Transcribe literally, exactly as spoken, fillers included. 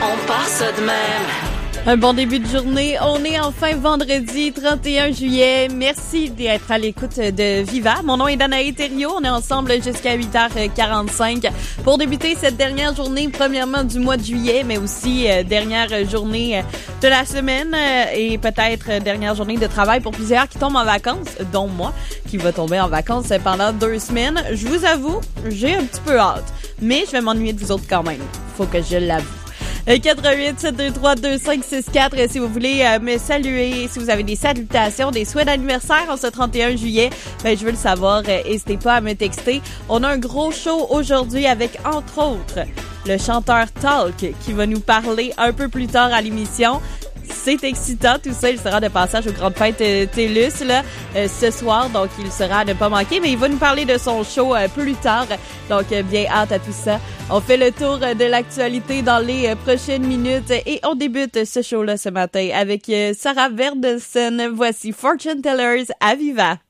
On part ça de même. Un bon début de journée. On est enfin vendredi trente et un juillet. Merci d'être à l'écoute de Viva. Mon nom est Danae Thériault. On est ensemble jusqu'à huit heures quarante-cinq pour débuter cette dernière journée, premièrement du mois de juillet, mais aussi euh, dernière journée de la semaine euh, et peut-être dernière journée de travail pour plusieurs qui tombent en vacances, dont moi, qui va tomber en vacances pendant deux semaines. Je vous avoue, j'ai un petit peu hâte, mais je vais m'ennuyer de vous autres quand même. Faut que je l'avoue. quatre huit sept deux trois deux cinq six quatre si vous voulez euh, me saluer, si vous avez des salutations, des souhaits d'anniversaire en ce trente et un juillet, ben je veux le savoir, euh, n'hésitez pas à me texter. On a un gros show aujourd'hui avec entre autres le chanteur Talk qui va nous parler un peu plus tard à l'émission. C'est excitant, tout ça. Il sera de passage aux grandes fêtes euh, TELUS là, euh, ce soir, donc il sera à ne pas manquer. Mais il va nous parler de son show euh, plus tard, donc euh, bien hâte à tout ça. On fait le tour euh, de l'actualité dans les euh, prochaines minutes et on débute ce show-là ce matin avec euh, Sarah Verdelsen. Voici Fortune Tellers à Viva.